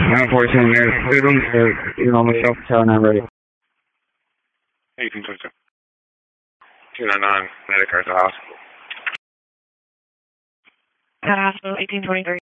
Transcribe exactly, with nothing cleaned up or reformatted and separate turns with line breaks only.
nine fourteen minutes. Freedom, you know, myself, tower nine ready.
eighteen twenty-two. two nine nine, medic at the hospital.
At hospital, eighteen twenty-three.